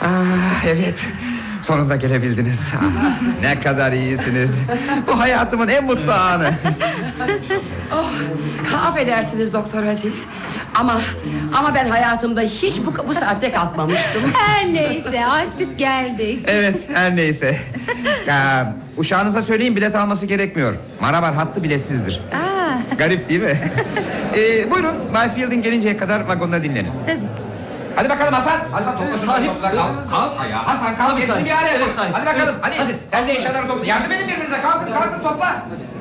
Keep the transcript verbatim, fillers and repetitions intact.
Ah, evet. Sonunda gelebildiniz. Ah, ne kadar iyisiniz. Bu hayatımın en mutlu anı. Oh, affedersiniz Doktor Aziz. Ama ama ben hayatımda hiç bu, bu saatte kalkmamıştım. Her neyse artık geldik. Evet, her neyse. Ya, uşağınıza söyleyin, bilet alması gerekmiyor. Marabar hattı biletsizdir. Aa. Garip değil mi? ee, buyurun, Mayfield'in gelinceye kadar vagonda dinlenin. Tabii. Hadi bakalım Hasan. Hasan topla şunları, topla. Kalk, kalk ayağa. Hasan kalk, hepsini bir araya koy. Hadi bakalım, hadi. Sen de eşyaları topla. Yardım edin birbirinize, kalkın, kalkın, topla.